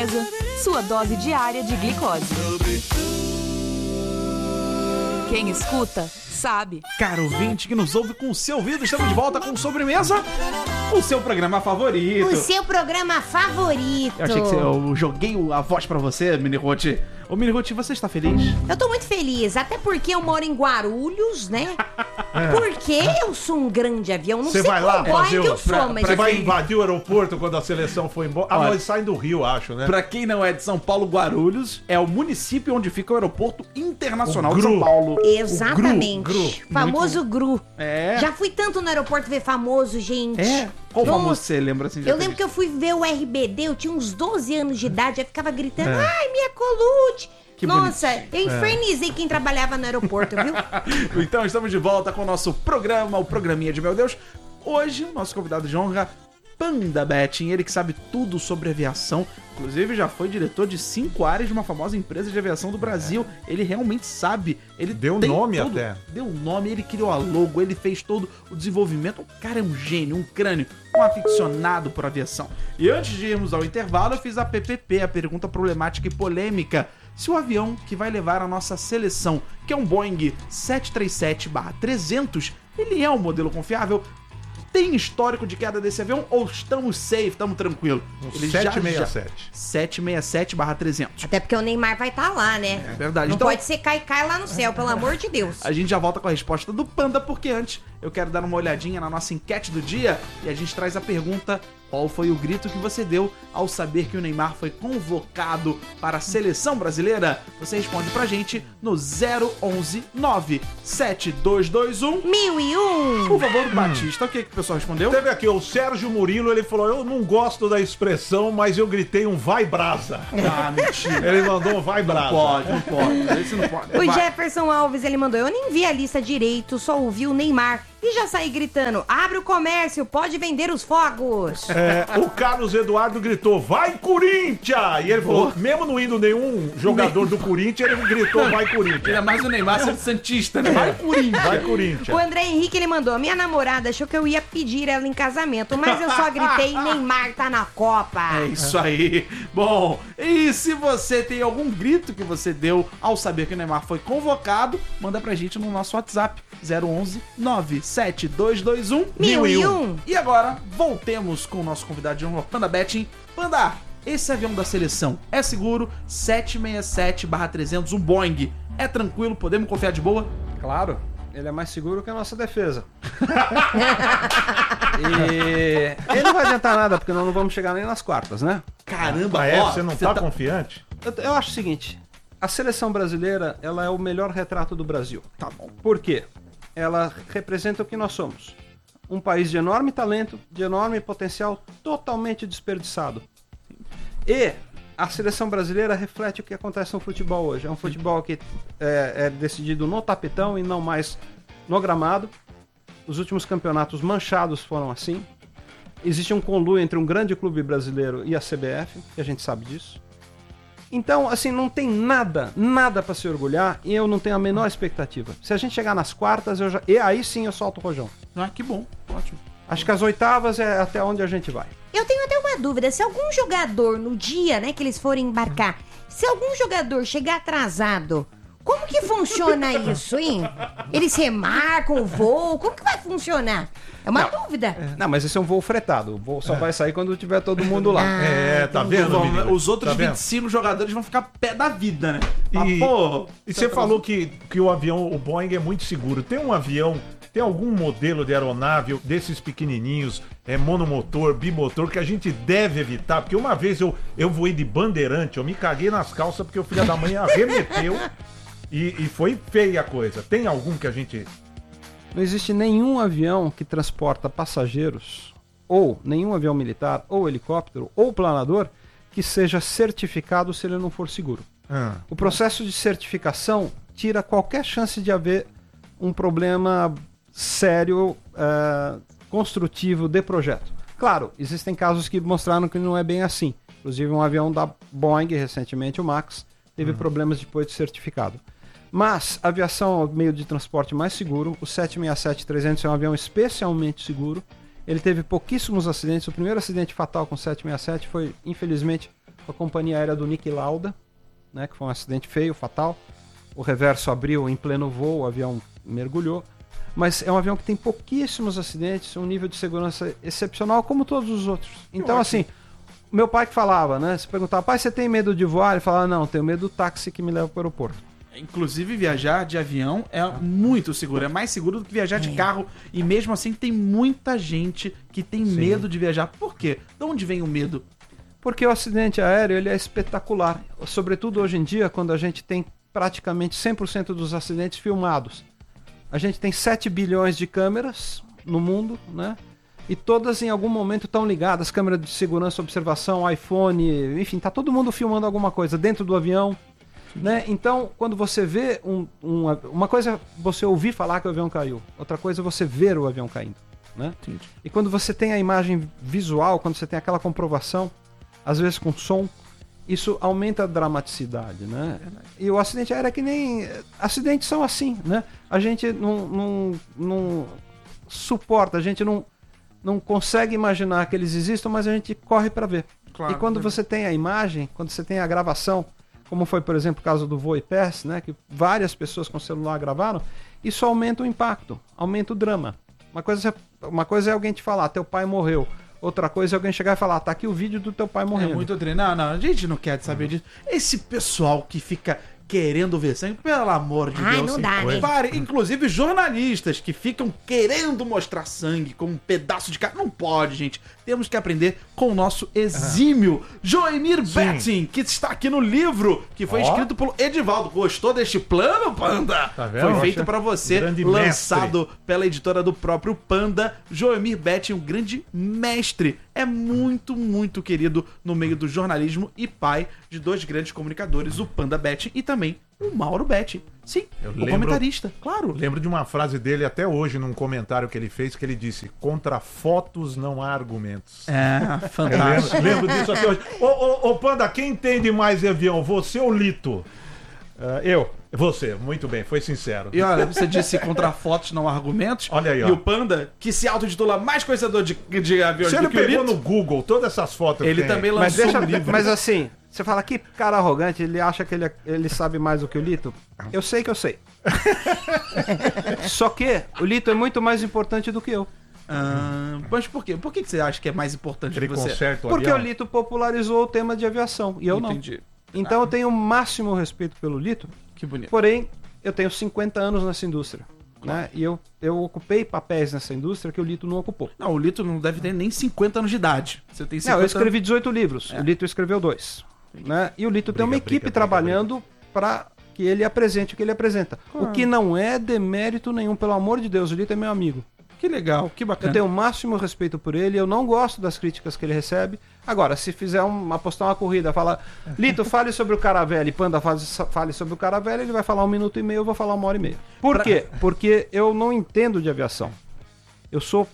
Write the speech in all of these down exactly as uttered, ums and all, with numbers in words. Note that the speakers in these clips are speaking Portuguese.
Sobremesa, sua dose diária de glicose. Quem escuta, sabe. Caro ouvinte que nos ouve com o seu ouvido, estamos de volta com Sobremesa, o seu programa favorito. O seu programa favorito. Eu achei que você, eu joguei a voz pra você, Mini Ruth. Ô, Mini Ruth, você está feliz? Eu tô muito feliz, até porque eu moro em Guarulhos, né? É. Porque eu sou um grande avião, não Cê sei vai lá qual fazer é que eu o, sou, pra, mas... Você vai invadir o aeroporto quando a seleção for embora? Ah, nós saímos do Rio, acho, né? Pra quem não é de São Paulo, Guarulhos é o município onde fica o aeroporto internacional o de São Paulo. Exatamente. O Gru, Gru. Famoso Muito... Gru. É. Já fui tanto no aeroporto ver famoso, gente. É? Qual Nossa. famoso você lembra assim? Eu lembro que eu fui ver o R B D, eu tinha uns doze anos de idade, eu ficava gritando, é. ai, minha colute. Que Nossa, bonitinho. Eu infernizei é. quem trabalhava no aeroporto, viu? Então estamos de volta com o nosso programa, o programinha de meu Deus. Hoje, o nosso convidado de honra, Panda Betting, ele que sabe tudo sobre aviação. Inclusive já foi diretor de cinco áreas de uma famosa empresa de aviação do Brasil. É. Ele realmente sabe. Ele deu nome todo, até. Deu nome, ele criou a logo, ele fez todo o desenvolvimento. O cara é um gênio, um crânio, um aficionado por aviação. E antes de irmos ao intervalo, eu fiz a P P P, a pergunta problemática e polêmica. Se o avião que vai levar a nossa seleção, que é um Boeing sete três sete trezentos, ele é um modelo confiável? Tem histórico de queda desse avião ou estamos safe, estamos tranquilos? Ele sete seis sete. sete seis sete trezentos. Até porque o Neymar vai estar tá lá, né? É verdade. Não então, pode ser cai cai lá no céu, pelo amor de Deus. A gente já volta com a resposta do Panda, porque antes eu quero dar uma olhadinha na nossa enquete do dia e a gente traz a pergunta: qual foi o grito que você deu ao saber que o Neymar foi convocado para a seleção brasileira? Você responde pra gente no zero onze nove sete dois dois um mil e um. Por favor, Batista, hum. o que, que o pessoal respondeu? Teve aqui o Sérgio Murilo, ele falou, eu não gosto da expressão, mas eu gritei um vai brasa. Ah, mentira. Ele mandou um vai brasa. Não pode, não pode. Esse não pode. O vai. Jefferson Alves, ele mandou, eu nem vi a lista direito, só ouvi o Neymar. E já saí gritando, abre o comércio, pode vender os fogos. É, o Carlos Eduardo gritou, vai Corinthians! E ele falou, oh. mesmo não indo nenhum jogador do Corinthians, ele gritou, vai Corinthians. Ele é mais o Neymar ser santista, né? Vai Corinthians. Vai Corinthians. O André Henrique, ele mandou, minha namorada achou que eu ia pedir ela em casamento, mas eu só gritei, Neymar tá na Copa. É isso aí. Bom, e se você tem algum grito que você deu ao saber que o Neymar foi convocado, manda pra gente no nosso WhatsApp, zero onze nove sete dois dois um mil e um. E agora, voltemos com o nosso convidado de honra, Panda Betting. Panda, esse avião da seleção é seguro? sete seis sete trezentos, um Boeing. É tranquilo? Podemos confiar de boa? Claro, ele é mais seguro que a nossa defesa. E ele não vai adiantar nada, porque nós não vamos chegar nem nas quartas, né? Caramba, é, ó, você não você tá, tá confiante? Eu, eu acho o seguinte, a seleção brasileira, ela é o melhor retrato do Brasil. Tá bom. Por quê? Ela representa o que nós somos. Um país de enorme talento, de enorme potencial, totalmente desperdiçado. E a seleção brasileira reflete o que acontece no futebol hoje. É um futebol que é, é decidido no tapetão e não mais no gramado. Os últimos campeonatos manchados foram assim. Existe um conluio entre um grande clube brasileiro e a C B F, que a gente sabe disso. Então, assim, não tem nada, nada pra se orgulhar e eu não tenho a menor expectativa. Se a gente chegar nas quartas, eu já... e aí sim eu solto o rojão. Ah, que bom. Ótimo. Acho que as oitavas é até onde a gente vai. Eu tenho até uma dúvida, se algum jogador, no dia, né, que eles forem embarcar, se algum jogador chegar atrasado, como que funciona isso, hein? Eles remarcam o voo, como que vai funcionar? É uma não, dúvida. É. Não, mas esse é um voo fretado. O voo só é. vai sair quando tiver todo mundo lá. Ah, é, tá vendo, vão, os outros tá vinte e cinco jogadores vão ficar pé da vida, né? E, ah, pô, e você falou que, que o avião, o Boeing é muito seguro. Tem um avião, tem algum modelo de aeronave desses pequenininhos, é monomotor, bimotor, que a gente deve evitar? Porque uma vez eu, eu voei de Bandeirante, eu me caguei nas calças porque o filho da mãe arremeteu e, e foi feia a coisa. Tem algum que a gente... Não existe nenhum avião que transporta passageiros, ou nenhum avião militar, ou helicóptero, ou planador, que seja certificado se ele não for seguro. Ah. O processo de certificação tira qualquer chance de haver um problema sério, uh, construtivo de projeto. Claro, existem casos que mostraram que não é bem assim. Inclusive um avião da Boeing, recentemente o Max, teve hum. problemas depois de certificado. Mas a aviação é o meio de transporte mais seguro. O sete seis sete trezentos é um avião especialmente seguro. Ele teve pouquíssimos acidentes. O primeiro acidente fatal com o sete seis sete foi, infelizmente, com a companhia aérea do Niki Lauda, né, que foi um acidente feio, fatal. O reverso abriu em pleno voo, o avião mergulhou. Mas é um avião que tem pouquíssimos acidentes, um nível de segurança excepcional, como todos os outros. Então, assim, meu pai que falava, né? Se perguntava, pai, você tem medo de voar? Ele falava, não, tenho medo do táxi que me leva para o aeroporto. Inclusive, viajar de avião é muito seguro. É mais seguro do que viajar de carro. E mesmo assim, tem muita gente que tem Sim. medo de viajar. Por quê? De onde vem o medo? Porque o acidente aéreo ele é espetacular. Sobretudo hoje em dia, quando a gente tem praticamente cem por cento dos acidentes filmados. A gente tem sete bilhões de câmeras no mundo, né? E todas em algum momento estão ligadas. Câmera de segurança, observação, iPhone, enfim, tá todo mundo filmando alguma coisa dentro do avião. Né? Então, quando você vê um, um, uma coisa é você ouvir falar que o avião caiu, outra coisa é você ver o avião caindo, né? E quando você tem a imagem visual, quando você tem aquela comprovação, às vezes com som, isso aumenta a dramaticidade, né? E o acidente aéreo é que nem... Acidentes são assim, né? A gente não, não, não suporta, a gente não, não consegue imaginar que eles existam, mas a gente corre para ver. Claro, e quando né? você tem a imagem, quando você tem a gravação, como foi, por exemplo, o caso do Voo e Pass, né, que várias pessoas com celular gravaram, isso aumenta o impacto, aumenta o drama. Uma coisa, é, uma coisa é alguém te falar, teu pai morreu. Outra coisa é alguém chegar e falar, tá aqui o vídeo do teu pai morrendo. É muito treino. Não, não, a gente não quer saber disso. Esse pessoal que fica querendo ver sangue, pelo amor de Ai, Deus. não dá, né? Pare, inclusive jornalistas que ficam querendo mostrar sangue com um pedaço de carne. Não pode, gente. Temos que aprender com o nosso exímio Joemir Betting, que está aqui no livro, que foi Ó. escrito pelo Edivaldo. Gostou deste plano, Panda? Tá vendo? Foi feito Poxa, pra você, grande lançado pela editora do próprio Panda. Joemir Betting, um grande mestre. É muito, muito querido no meio do jornalismo e pai de dois grandes comunicadores, o Panda Betting e também o Mauro Betting. Sim, Eu o lembro- comentarista, claro. Lembro de uma frase dele até hoje, num comentário que ele fez, que ele disse: contra fotos não há argumentos. É, Eu fantástico. lembro, lembro disso até hoje. Ô, ô, ô, Panda, quem entende mais de avião, você ou Lito? Ah, eu. Você, muito bem, foi sincero. E olha, você disse contra fotos não há argumentos. Olha aí, ó. E o Panda, que se autotitula mais conhecedor de, de aviões Se do ele que o pegou Lito, no Google todas essas fotos que ele tem também aí. Mas, lançou deixa, um livro. mas assim, você fala que cara arrogante, ele acha que ele, ele sabe mais do que o Lito? Eu sei que eu sei. Só que o Lito é muito mais importante do que eu. Ah, mas por quê? Por que que você acha que é mais importante Ele que você? conserta o Porque avião. o Lito popularizou o tema de aviação e eu não. Entendi. Então eu tenho o máximo respeito pelo Lito, Que bonito. porém eu tenho cinquenta anos nessa indústria. Né? E eu, eu ocupei papéis nessa indústria que o Lito não ocupou. Não, o Lito não deve ter nem cinquenta anos de idade. Você tem cinquenta Não, eu escrevi dezoito livros, É. o Lito escreveu dois. Né? E o Lito tem uma Briga, equipe briga, trabalhando para que ele apresente o que ele apresenta. O que não é demérito nenhum, pelo amor de Deus, o Lito é meu amigo. Que legal, que bacana. Eu tenho o máximo respeito por ele, eu não gosto das críticas que ele recebe. Agora, se fizer um, apostar uma corrida, fala, Lito, fale sobre o Caravelle, Panda fale, fale sobre o Caravelle, ele vai falar um minuto e meio, eu vou falar uma hora e meia. Por Pra- quê? Porque eu não entendo de aviação. Eu sou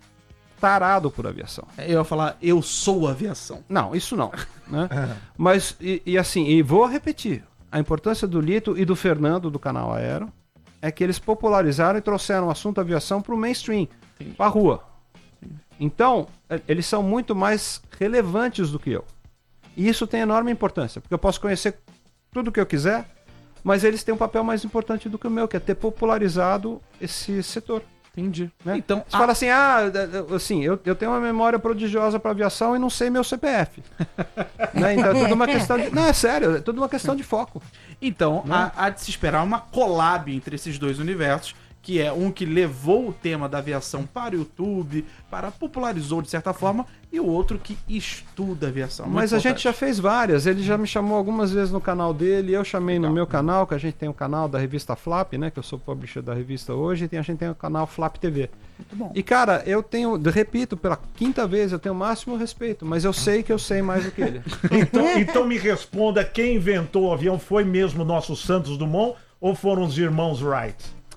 tarado por aviação. Eu ia falar, eu sou aviação. Não, isso não. Né? Mas, e, e assim, e vou repetir, a importância do Lito e do Fernando, do canal Aero, é que eles popularizaram e trouxeram o assunto aviação para o mainstream, para a rua. Então, eh, eles são muito mais relevantes do que eu. E isso tem enorme importância, porque eu posso conhecer tudo o que eu quiser, mas eles têm um papel mais importante do que o meu, que é ter popularizado esse setor. Entendi. Né? Então, Você fala assim, ah, assim, eu, eu tenho uma memória prodigiosa para aviação e não sei meu C P F. Né? Então é tudo uma questão de... Não, é sério, é tudo uma questão de foco. Então, há, há de se esperar uma collab entre esses dois universos, que é um que levou o tema da aviação para o YouTube, para popularizou de certa forma, e o outro que estuda aviação. Muito Mas a gente já importante. fez várias, ele já me chamou algumas vezes no canal dele, eu chamei no meu canal, que a gente tem o canal da revista Flap, né, que eu sou publisher da revista hoje, e tem- a gente tem o canal Flap T V. Muito bom. E cara, eu tenho, repito, pela quinta vez, eu tenho o máximo respeito, mas eu sei que eu sei mais do que ele. Então, então me responda, quem inventou o avião foi mesmo nosso Santos Dumont ou foram os irmãos Wright?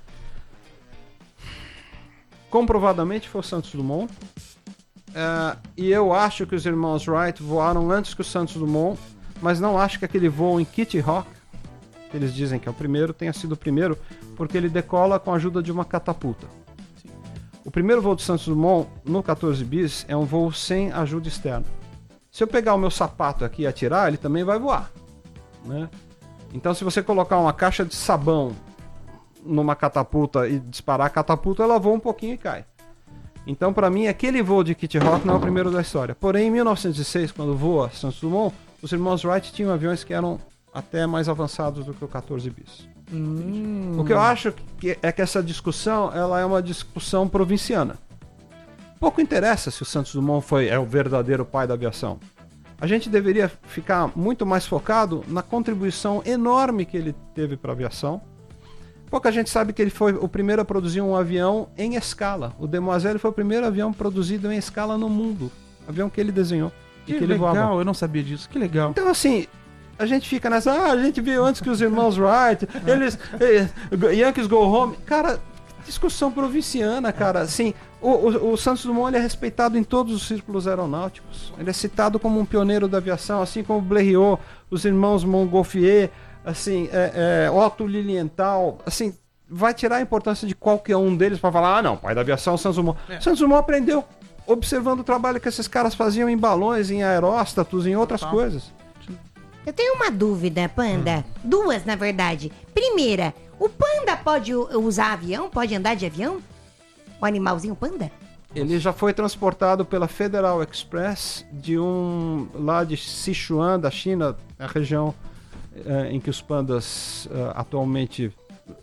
Comprovadamente foi o Santos Dumont. É, e eu acho que os irmãos Wright voaram antes que o Santos Dumont, mas não acho que aquele voo em Kitty Hawk, que eles dizem que é o primeiro, tenha sido o primeiro, porque ele decola com a ajuda de uma catapulta. O primeiro voo do Santos Dumont no quatorze bis é um voo sem ajuda externa. Se eu pegar o meu sapato aqui e atirar, ele também vai voar, né? Então, se você colocar uma caixa de sabão numa catapulta e disparar a catapulta, ela voa um pouquinho e cai. Então, para mim, aquele voo de Kitty Hawk não é o primeiro da história. Porém, em mil novecentos e seis, quando voa Santos Dumont, os irmãos Wright tinham aviões que eram até mais avançados do que o quatorze bis. Hum. O que eu acho que é que essa discussão, ela é uma discussão provinciana. Pouco interessa se o Santos Dumont foi, é o verdadeiro pai da aviação. A gente deveria ficar muito mais focado na contribuição enorme que ele teve para a aviação. Pouca gente sabe que ele foi o primeiro a produzir um avião em escala. O Demoiselle foi o primeiro avião produzido em escala no mundo. Avião que ele desenhou. Que, e que ele legal, voava. eu não sabia disso. Que legal. Então, assim, a gente fica nessa... Ah, a gente viu antes que os irmãos Wright, eles... Eh, Yankees go home. Cara, discussão provinciana, cara. Assim, o, o, o Santos Dumont ele é respeitado em todos os círculos aeronáuticos. Ele é citado como um pioneiro da aviação, assim como Blériot, os irmãos Montgolfier... assim, é, é, Otto Lilienthal, assim, vai tirar a importância de qualquer um deles para falar, ah não, pai da aviação, Santos Dumont. É. Santos Dumont aprendeu observando o trabalho que esses caras faziam em balões, em aeróstatos, em outras Total. coisas. Eu tenho uma dúvida, Panda. Hum. Duas, na verdade. Primeira, o Panda pode usar avião? Pode andar de avião? O animalzinho Panda? Ele já foi transportado pela Federal Express de um, lá de Sichuan, da China, a região em que os pandas uh, atualmente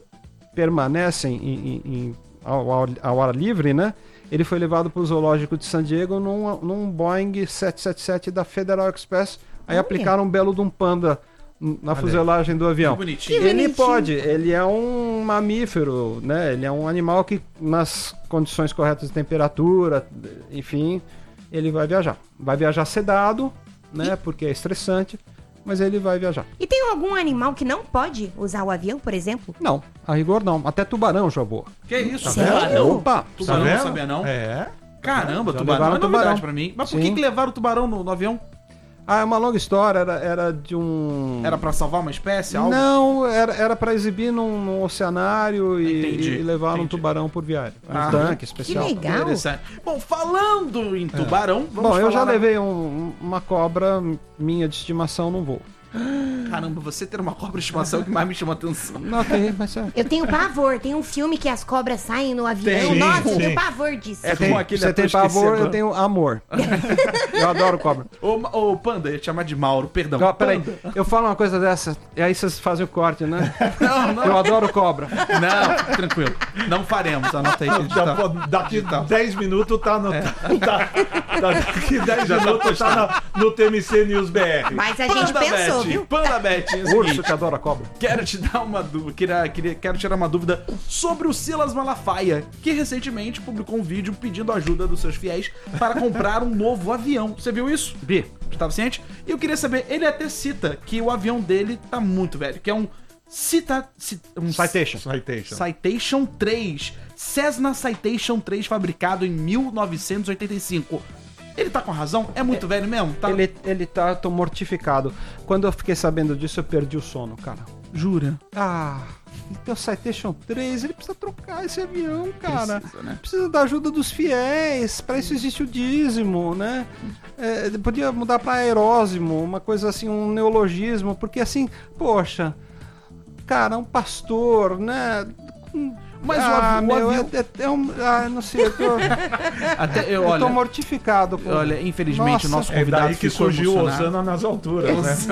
permanecem em, em, em, ao, ao, ao ar livre, né? Ele foi levado para o zoológico de San Diego num, num Boeing sete sete sete da Federal Express. Aí Olha. aplicaram um belo de um panda na Olha fuselagem do avião. Que bonitinho. Que Ele bonitinho. pode, ele é um mamífero, né? Ele é um animal que nas condições corretas de temperatura, enfim, ele vai viajar. Vai viajar sedado, né? Porque é estressante. Mas ele vai viajar. E tem algum animal que não pode usar o avião, por exemplo? Não, a rigor não. Até tubarão já voa. Que isso? Sério? Opa! Tubarão Tá não vendo? sabia não? É. Caramba, Já tubarão levaram é novidade tubarão. pra mim. Mas por Sim. que, que levaram o tubarão no, no avião? Ah, é uma longa história. Era, era de um... Era pra salvar uma espécie? Algo? Não, era, era pra exibir num, num oceanário e, Entendi, e levar um entendi. tubarão por viagem. Um Ah, tanque Que especial. legal. Interessante. Bom, falando em tubarão, vamos Bom, eu já falar- levei um- uma cobra minha de estimação num voo. Caramba, você ter uma cobra de estimação que mais me chama atenção. Não, ok, mas é. Eu tenho pavor. Tem um filme que as cobras saem no avião. Tem, Nossa, eu sim. tenho pavor disso. É Tem- como aquele você ator, tem pavor, esqueci eu agora. tenho amor. Eu adoro cobra. Ô, ô, Panda, eu ia te chamar de Mauro, perdão. Ó, peraí, Panda. eu falo uma coisa dessa, e aí vocês fazem o corte, né? Não, não, Eu adoro cobra. não, tranquilo. Não faremos, anota aí. que a gente Da- tá- pô, daqui digital. dez minutos tá no. Tá, tá- daqui dez Já tá minutos tá, na- no T M C News B R. Mas a gente Panda pensou, Bet, viu? Panda Bet, é o Urso seguinte, que adora cobra. quero te dar uma dúvida, queria, queria, quero tirar uma dúvida sobre o Silas Malafaia, que recentemente publicou um vídeo pedindo ajuda dos seus fiéis para comprar um novo avião. Você viu isso? Bi, Estava ciente? E eu queria saber, ele até cita que o avião dele tá muito velho, que é um Cita, Cit- um Citation. Citation. Citation três, Cessna Citation três, fabricado em mil novecentos e oitenta e cinco. Ele tá com razão? É muito velho mesmo? Tá... Ele, ele tá, tô mortificado. Quando eu fiquei sabendo disso, eu perdi o sono, cara. Jura? Ah, então o Citation três, ele precisa trocar esse avião, cara. Precisa, né? Precisa da ajuda dos fiéis. Pra isso existe o dízimo, né? É, ele podia mudar pra aerósimo, uma coisa assim, um neologismo, porque assim, poxa, cara, um pastor, né? Mas o ah, avi- o meu, avião- é, é, é um. Ah, não sei, eu tô, Até, eu, eu tô olha, mortificado. Com... olha, infelizmente Nossa. o nosso É convidado daí que ficou surgiu o emocionado. Osana nas alturas, né?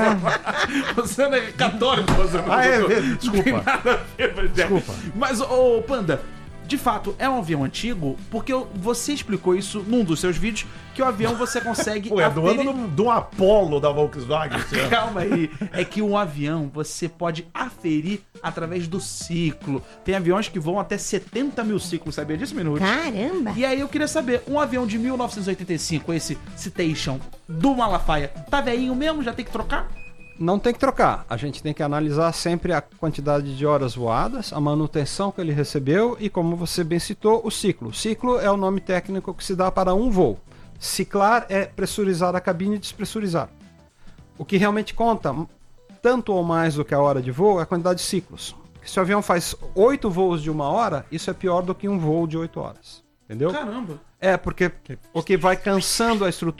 É, Osana é católico, Osana. Ah, é, é, desculpa. Não tem nada a ver, mas é. Desculpa. Mas, ô, Panda, de fato, é um avião antigo, porque eu- você explicou isso num dos seus vídeos, que o avião você consegue... Pô, é do ano aferir- do, do Apollo da Volkswagen. esse ano. Calma aí. É que um avião você pode aferir através do ciclo. Tem aviões que voam até setenta mil ciclos, sabia disso, Minuto? Caramba. E aí eu queria saber, um avião de mil novecentos e oitenta e cinco, esse Citation do Malafaia, tá velhinho mesmo? Já tem que trocar? não tem que trocar. A gente tem que analisar sempre a quantidade de horas voadas, a manutenção que ele recebeu e, como você bem citou, o ciclo. O ciclo é o nome técnico que se dá para um voo. Ciclar é pressurizar a cabine e despressurizar. O que realmente conta, tanto ou mais do que a hora de voo, é a quantidade de ciclos. Se o avião faz oito voos de uma hora, isso é pior do que um voo de oito horas. Entendeu? Caramba. É, porque o que vai cansando a estrutura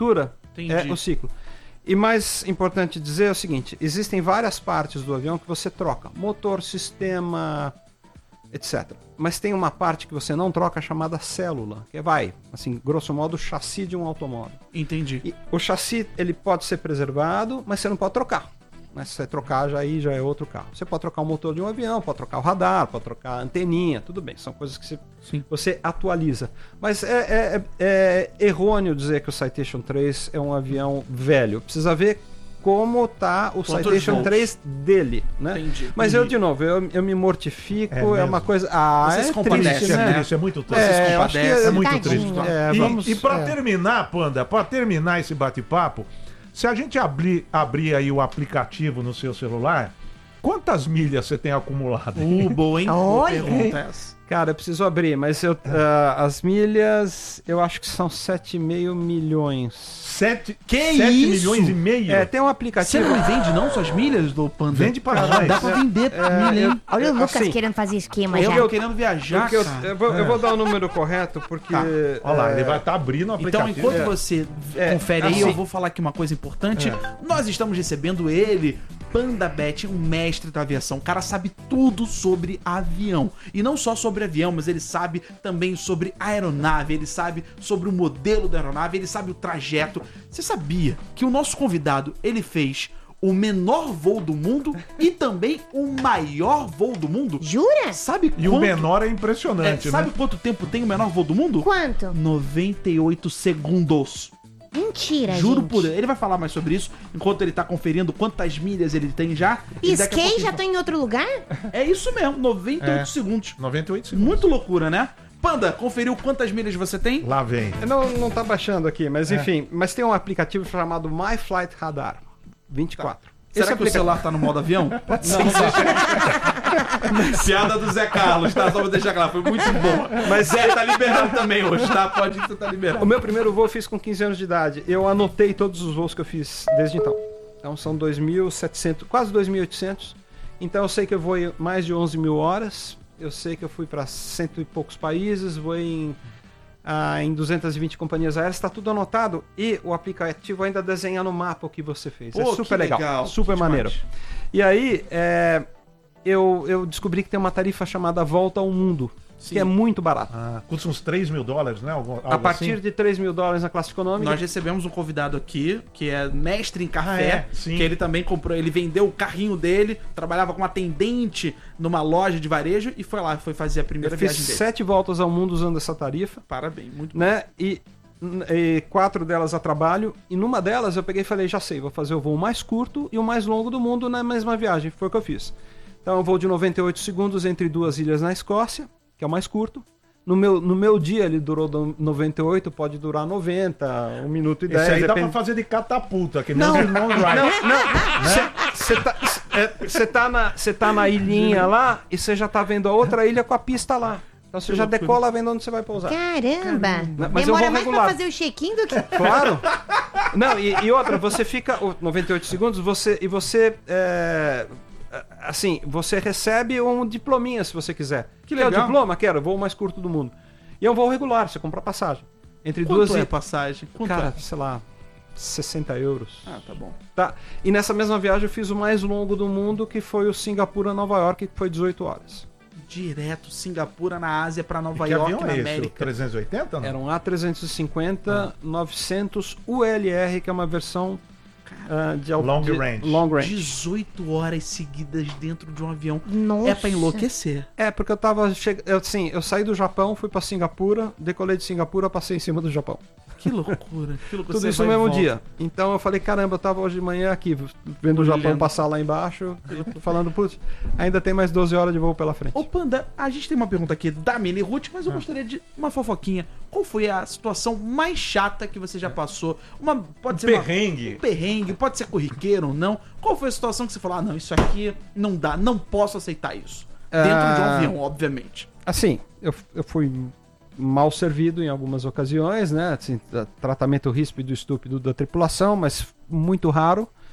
Entendi. É o ciclo. E mais importante dizer é o seguinte, existem várias partes do avião que você troca. Motor, sistema, etcétera. Mas tem uma parte que você não troca chamada célula, que vai, assim, grosso modo, o chassi de um automóvel. Entendi. E o chassi, ele pode ser preservado, mas você não pode trocar. Mas se você trocar, já aí já é outro carro. Você pode trocar o motor de um avião, pode trocar o radar, pode trocar a anteninha, tudo bem. São coisas que você, Sim. você atualiza. Mas é, é, é errôneo dizer que o Citation três é um avião velho. Precisa ver como tá o Quantos Citation volts? três dele, né? Entendi. Mas Entendi. eu, de novo, eu, eu me mortifico, É é, mesmo? uma coisa... Ah, Você se é compadece, triste, Triste, é né? triste, é muito triste. Você se É, eu acho que compadece. É muito Tadinho. triste. É, E, vamos- e pra é. terminar, Panda, pra terminar esse bate-papo, se a gente abrir, abrir aí o aplicativo no seu celular, quantas milhas você tem acumulado? Uh, boa, hein? Boa Olha. pergunta essa. Cara, eu preciso abrir, mas eu, ah, as milhas, eu acho que são sete vírgula cinco milhões. Sete, Que sete isso? milhões e meio? É, tem um Você aplicativo... não me vende não suas milhas do Panda? Vende pra Ah, nós. dá pra vender É, milha, eu- hein? Olha o Lucas Assim, querendo fazer esquema Eu já. tô querendo viajar, Porque eu, cara. eu vou, eu vou dar o número correto, porque... Tá. Olha lá, é, ele vai estar abrindo o Então, aplicativo. enquanto É. você É, confere aí, assim- eu vou falar aqui uma coisa importante. Nós estamos recebendo ele, Panda Bet, um mestre da aviação. O cara sabe tudo sobre avião. E não só sobre avião, mas ele sabe também sobre aeronave, ele sabe sobre o modelo da aeronave, ele sabe o trajeto. Você sabia que o nosso convidado, ele fez o menor voo do mundo e também o maior voo do mundo? Jura? Sabe E o quanto- menor é é, impressionante, sabe né? quanto tempo tem o menor voo do mundo? Quanto? noventa e oito segundos. Mentira, Juro gente. por ele. Ele vai falar mais sobre isso enquanto ele tá conferindo quantas milhas ele tem já. E E daqui a skate pouco já ele tá em outro lugar? fala- É isso mesmo, noventa e oito É. segundos. noventa e oito segundos. Muito loucura, né? Panda, conferiu quantas milhas você tem? Lá vem. Não, não tá baixando aqui, É. mas enfim. Mas tem um aplicativo chamado My Flight Radar vinte e quatro. Será que o aplicativo- celular tá no modo avião? Pode ser. Piada do Zé Carlos, tá? Só pra deixar claro, foi muito boa. Mas Zé tá liberando também hoje, tá? Pode ir que você tá O liberando. meu primeiro voo eu fiz com quinze anos de idade. Eu anotei todos os voos que eu fiz desde então. Então são dois mil e setecentos, quase dois mil e oitocentos. Então eu sei que eu voei mais de onze mil horas. Eu sei que eu fui para cento e poucos países, voei em, ah, em duzentas e vinte companhias aéreas. Está tudo anotado e o aplicativo ainda desenha no mapa o que você fez. Pô, é que super legal, legal, super que maneiro. demais. E aí, é, eu, eu descobri que tem uma tarifa chamada Volta ao Mundo, Sim. que é muito barata. Ah, custa uns três mil dólares, né? Algo, A algo partir assim? de três mil dólares na classe econômica. Nós recebemos um convidado aqui, que é mestre em café, Ah, é? Sim. que ele também comprou, ele vendeu o carrinho dele, trabalhava como atendente numa loja de varejo e foi lá, foi fazer a primeira Eu fiz viagem dele. sete voltas ao mundo usando essa tarifa, Parabéns, muito bom. né? E, e quatro delas a trabalho. E numa delas eu peguei e falei, já sei, vou fazer o voo mais curto e o mais longo do mundo na mesma viagem. Foi o que eu fiz. Então eu vou de noventa e oito segundos entre duas ilhas na Escócia, que é o mais curto. No meu, no meu dia ele durou do- noventa e oito, pode durar noventa, um minuto e dez. Esse aí dá pra depende- fazer de catapulta, que nem Não, os irmãos Wright. Não, não. Você tá, cê tá, na- cê tá na ilhinha lá e você já tá vendo a outra ilha com a pista lá. Então você já loucura. decola vendo onde você vai pousar. Caramba. Mas eu Demora vou mais regular. pra fazer o check-in do que... Claro. Não, e, e outra, você fica o noventa e oito segundos, você e você é, assim, você recebe um diplominha se você quiser. Que Quer o legal. diploma? Quero, voo mais curto do mundo. E é um voo regular, você compra passagem. Entre Quanto duas é e a passagem? Quanto cara, é? sei lá, sessenta euros. Ah, tá bom. Tá. E nessa mesma viagem eu fiz o mais longo do mundo, que foi o Singapura Nova York, que foi dezoito horas. Direto, Singapura na Ásia pra Nova Que York, avião na é esse? O América. trezentos e oitenta? Não? Era um A trezentos e cinquenta novecentos U L R, que é uma versão ah, de al- Long de- range. Long range. dezoito horas seguidas dentro de um avião. Nossa. É pra enlouquecer. É, porque eu tava. Che... Eu, assim, eu saí do Japão, fui pra Singapura, decolei de Singapura, passei em cima do Japão. Que loucura. Que loucura. Tudo Você isso no vai e mesmo volta. dia. Então eu falei, caramba, eu tava hoje de manhã aqui, vendo o Japão Olhando. passar lá embaixo, eu tô falando, putz, ainda tem mais doze horas de voo pela frente. Ô Panda, a gente tem uma pergunta aqui da Mini Ruth, mas eu gostaria de uma fofoquinha. Qual foi a situação mais chata que você já passou? Uma, pode ser uma- Perrengue. um perrengue, pode ser corriqueiro ou não. Qual foi a situação que você falou, ah não, isso aqui não dá, não posso aceitar isso? Dentro de um Ah. avião, obviamente. Assim, eu, eu fui mal servido em algumas ocasiões, né? Assim, tra- tratamento ríspido e estúpido da tripulação, mas muito raro.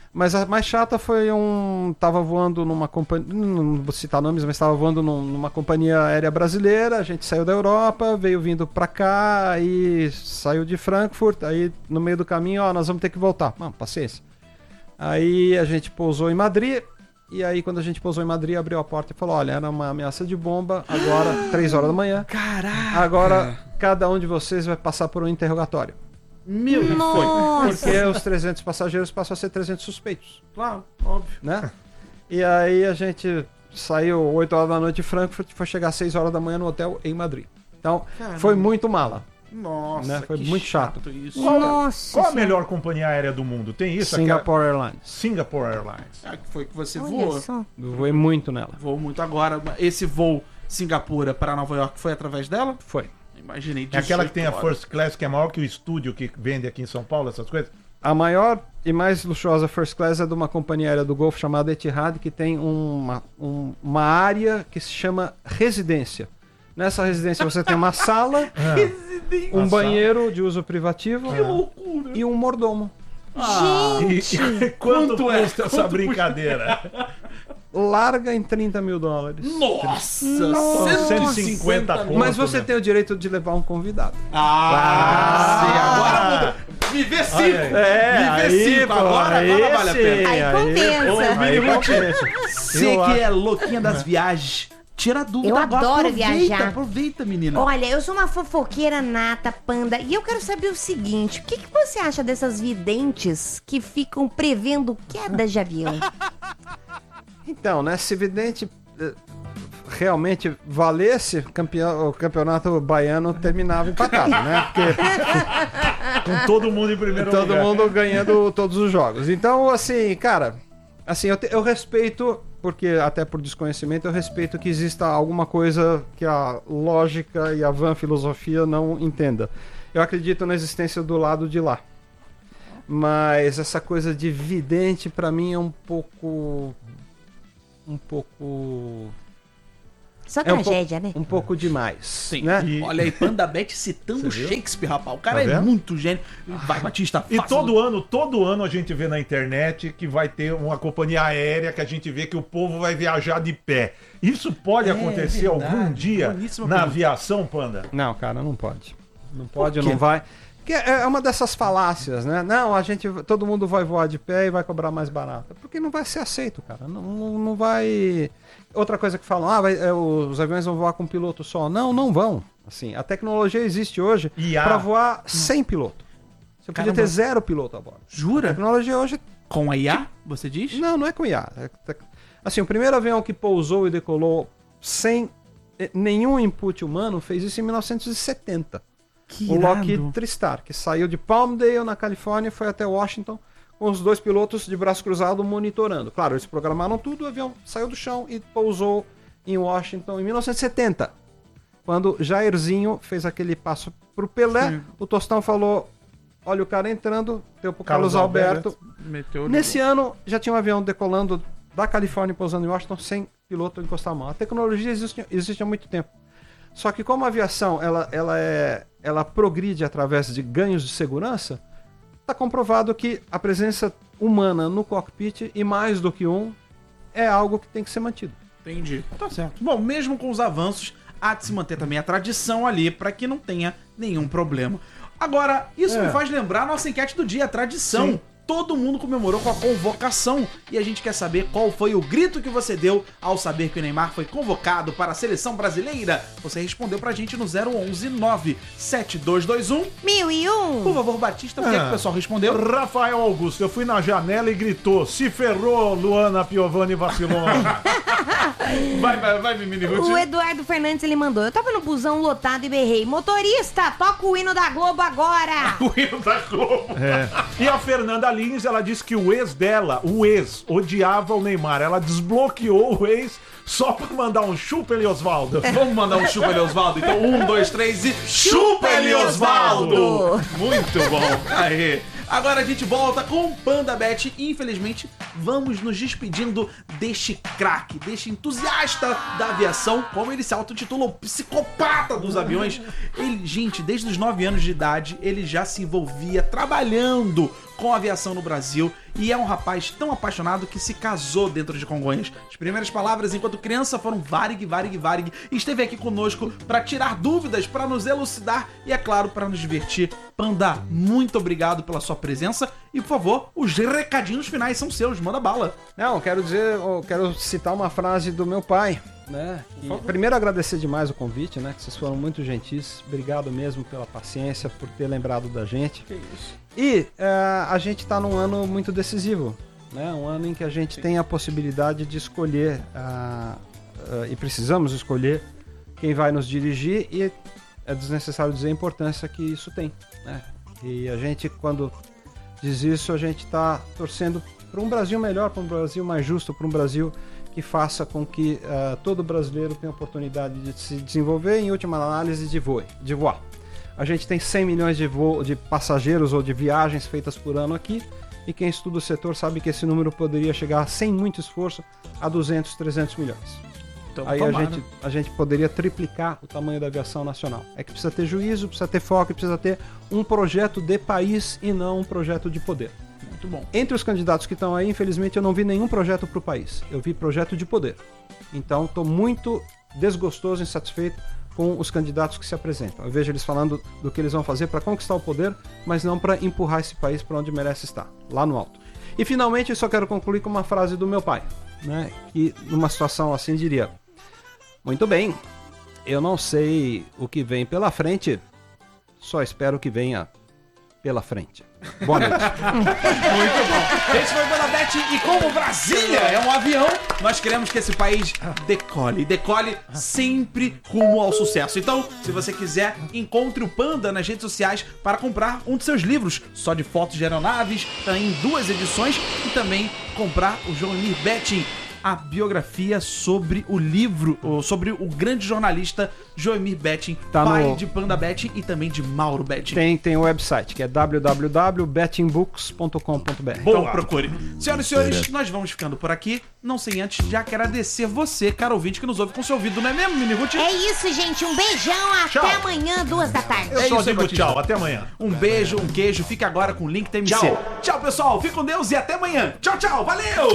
Mas a mais chata foi um... Tava voando numa companhia... Não vou citar nomes, mas tava voando num- numa companhia aérea brasileira. A gente saiu da Europa, veio vindo pra cá, aí saiu de Frankfurt. Aí no meio do caminho, ó, nós vamos ter que voltar. Mano, paciência. Aí a gente pousou em Madrid. E aí quando a gente pousou em Madrid, abriu a porta e falou, olha, era uma ameaça de bomba. Agora, três horas da manhã. Caraca! Agora, cada um de vocês vai passar por um interrogatório. Meu Deus! Nossa. Porque os trezentos passageiros passam a ser trezentos suspeitos. Claro, óbvio. Né? E aí a gente saiu oito horas da noite de Frankfurt e foi chegar às seis horas da manhã no hotel em Madrid. Então, Caramba. foi muito mala. Nossa, Né? Foi que muito chato. isso. Nossa. Qual a Senhora. melhor companhia aérea do mundo? Tem isso? Singapore Airlines. Aquela- Singapore Airlines. Ah, que foi que você Olha voou. só. Eu voei muito nela. Voou muito agora. Esse voo Singapura para Nova York foi através dela? Foi. Imaginei. É aquela que tem a dezoito horas. First Class, que é maior que o estúdio que vende aqui em São Paulo, essas coisas? A maior e mais luxuosa First Class é de uma companhia aérea do Golfo chamada Etihad, que tem uma, um- uma área que se chama residência. Nessa residência você tem uma sala, um Uma banheiro de uso privativo Que loucura. e um mordomo. E, e quanto, Quanto é? custa essa Quanto brincadeira? Larga em trinta mil dólares. Nossa! cento e cinquenta mil. Mas você né? tem o direito de levar um convidado. Ah, sim, agora muda. Viver cinco. É, Viver cinco agora, agora vale a pena. Aí compensa. Aí compensa. Você Eu que acho- é louquinha das viagens, tira a dúvida Eu agora. adoro aproveita, viajar. Aproveita, menina. Olha, eu sou uma fofoqueira nata, Panda, e eu quero saber o seguinte: o que, que você acha dessas videntes que ficam prevendo quedas de avião? Então, né, se vidente eh, realmente valesse, campeão, o campeonato baiano terminava empatado, né? Porque Com todo mundo em primeiro todo lugar. mundo ganhando todos os jogos. Então, assim, cara, assim, eu, te- eu respeito, porque até por desconhecimento, eu respeito que exista alguma coisa que a lógica e a van filosofia não entenda. Eu acredito na existência do lado de lá. Mas essa coisa de vidente, pra mim, é um pouco... Um pouco... Só É um tragédia, né? Um pouco demais. Sim. Né? E- Olha aí, Panda Bet citando Você viu? Shakespeare, rapaz. O cara Tá é vendo? muito gênio. Vai, Batista, E faça todo ano, todo ano a gente vê na internet que vai ter uma companhia aérea que a gente vê que o povo vai viajar de pé. Isso pode É acontecer verdade. algum dia Boníssima na pergunta. aviação, Panda? Não, cara, não pode. Não pode, quê? não vai. Porque é uma dessas falácias, né? Não, a gente, todo mundo vai voar de pé e vai cobrar mais barato. Porque não vai ser aceito, cara. Não, não, não vai. Outra coisa que falam, ah, vai- é, os aviões vão voar com piloto só. Não, não vão. Assim, a tecnologia existe hoje I A. para voar sem piloto. Você podia Caramba. ter zero piloto a bordo. A Jura? tecnologia hoje Com a I A, você diz? não, não é com I A. É tec- Assim, o primeiro avião que pousou e decolou sem eh, nenhum input humano fez isso em mil novecentos e setenta. Que O irado. Lockheed Tristar, que saiu de Palmdale, na Califórnia, e foi até Washington, com os dois pilotos de braço cruzado monitorando. Claro, eles programaram tudo, o avião saiu do chão e pousou em Washington em mil novecentos e setenta. Quando Jairzinho fez aquele passo pro Pelé, Sim. o Tostão falou, olha o cara entrando, deu pro Carlos, Carlos Alberto. Alberto. Meteu Nesse ano, já tinha um avião decolando da Califórnia e pousando em Washington sem piloto encostar a mão. A tecnologia existe, existe há muito tempo. Só que como a aviação ela, ela, é, ela progride através de ganhos de segurança, está comprovado que a presença humana no cockpit, e mais do que um, é algo que tem que ser mantido. Entendi. Tá certo. Bom, mesmo com os avanços, há de se manter também a tradição ali para que não tenha nenhum problema. Agora, isso É. me faz lembrar a nossa enquete do dia, a tradição. Sim. Todo mundo comemorou com a convocação e a gente quer saber qual foi o grito que você deu ao saber que o Neymar foi convocado para a seleção brasileira. Você respondeu pra gente no zero onze nove sete dois dois um. Mil e Por um. favor, Batista, o que é que o Ah. pessoal respondeu? Rafael Augusto, eu fui na janela e gritou: se ferrou, Luana Piovani vacilou. Vai, vai, vai, Mimini Ruth. O Eduardo Fernandes, ele mandou. Eu tava no busão lotado e berrei. Motorista, toca o hino da Globo agora. O hino da Globo. É. E a Fernanda Lins, ela disse que o ex dela, o ex, odiava o Neymar. Ela desbloqueou o ex só pra mandar um chupa ele, Osvaldo. Vamos mandar um chupa ele, Osvaldo? Então, um, dois, três e chupa ele, Osvaldo! Muito bom. Aê. Agora a gente volta com o Panda Bet. Infelizmente, vamos nos despedindo deste craque, deste entusiasta da aviação, como ele se autotitula, o psicopata dos aviões. Ele, gente, desde os nove anos de idade, ele já se envolvia trabalhando com a aviação no Brasil e é um rapaz tão apaixonado que se casou dentro de Congonhas. As primeiras palavras enquanto criança foram Varig, Varig, Varig e esteve aqui conosco para tirar dúvidas, para nos elucidar e, é claro, para nos divertir. Panda, muito obrigado pela sua presença e, por favor, os recadinhos finais são seus, manda bala. Não, quero dizer, eu quero citar uma frase do meu pai, né? E, primeiro agradecer demais o convite, né? Que vocês foram muito gentis. Obrigado mesmo pela paciência, por ter lembrado da gente. Que isso. E uh, a gente está num ano muito decisivo, né? Um ano em que a gente Sim. tem a possibilidade de escolher uh, uh, e precisamos escolher quem vai nos dirigir e é desnecessário dizer a importância que isso tem, né? E a gente, quando diz isso, a gente está torcendo para um Brasil melhor, para um Brasil mais justo, para um Brasil que faça com que uh, todo brasileiro tenha a oportunidade de se desenvolver e, em última análise, de, voe, de voar. A gente tem cem milhões de, vo de passageiros ou de viagens feitas por ano aqui, e quem estuda o setor sabe que esse número poderia chegar, sem muito esforço, a duzentos, trezentos milhões. Então, aí a gente, a gente poderia triplicar o tamanho da aviação nacional. É que precisa ter juízo, precisa ter foco, precisa ter um projeto de país e não um projeto de poder. Muito bom. Entre os candidatos que estão aí, infelizmente, eu não vi nenhum projeto para o país. Eu vi projeto de poder. Então, estou muito desgostoso e insatisfeito com os candidatos que se apresentam. Eu vejo eles falando do que eles vão fazer para conquistar o poder, mas não para empurrar esse país para onde merece estar, lá no alto. E, finalmente, eu só quero concluir com uma frase do meu pai, né? Que, numa situação assim, diria: muito bem, eu não sei o que vem pela frente, só espero que venha pela frente. Boa noite. Muito bom. Esse foi o Pela Bet e como Brasília é um avião, nós queremos que esse país decole. Decole sempre rumo ao sucesso. Então, se você quiser, encontre o Panda nas redes sociais para comprar um de seus livros, só de fotos de aeronaves, em duas edições, e também comprar o Joemir Betting, a biografia sobre o livro, sobre o grande jornalista Joemir Betting, tá pai no... de Panda Betting e também de Mauro Betting. Tem, tem o website, que é w w w ponto betting books ponto com ponto b r. Então procure. Senhoras e senhores, nós vamos ficando por aqui. Não sem antes de agradecer você, caro ouvinte, que nos ouve com seu ouvido, não é mesmo, Mini Ruth? É isso, gente. Um beijão. Até Tchau. amanhã, duas da tarde. Eu É só isso aí, digo Batista. tchau, até amanhã. Um beijo, um queijo. Fique agora com o link T M C. Tchau. Tchau, pessoal. Fique com Deus e até amanhã. Tchau, tchau. Valeu!